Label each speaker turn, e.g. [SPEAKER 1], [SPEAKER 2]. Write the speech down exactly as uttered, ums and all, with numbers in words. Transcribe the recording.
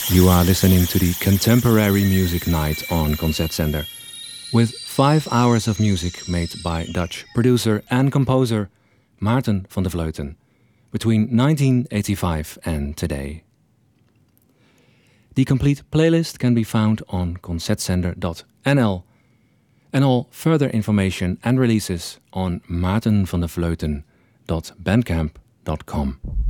[SPEAKER 1] You are listening to the Contemporary Music Night on Concertzender, with five hours of music made by Dutch producer and composer Maarten van der Vleuten between nineteen eighty-five and today. The complete playlist can be found on concertzender dot n l, and all further information and releases on maarten van der vleuten dot bandcamp dot com.